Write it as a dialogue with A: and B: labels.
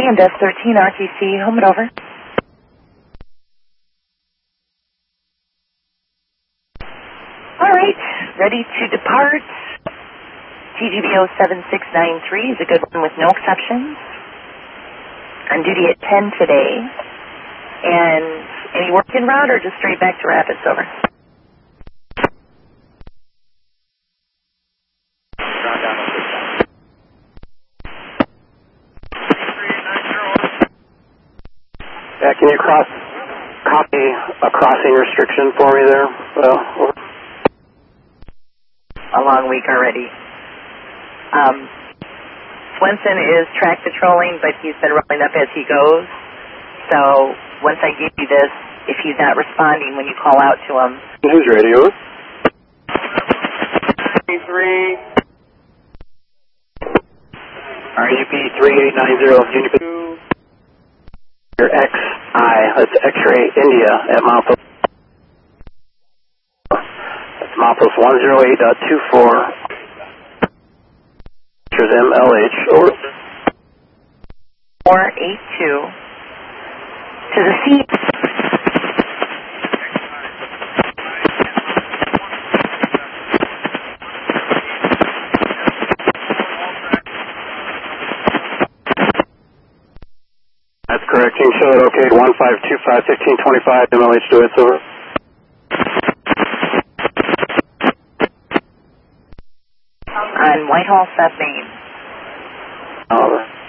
A: and Desk 13 RTC, home and over. All right, ready to depart. TGBO 7693 is a good one with no exceptions. On duty at 10 today. And any work en route or just straight back to Rapids, over?
B: Yeah, can you copy a crossing restriction for me there?
A: A long week already. Swenson is track patrolling, but he's been rolling up as he goes. So once I give you this, if he's not responding when you call out to him.
B: Who's radio?
C: 3.
B: RUP 3890, Unit 2. Your XI, that's X-ray India at milepost. That's milepost 108.24. Here's MLH, over.
A: 482. To the seat.
B: That's correct. You can show it okay. 1525, 1525, MLH to it, over.
A: On Whitehall, South Main.
B: Over.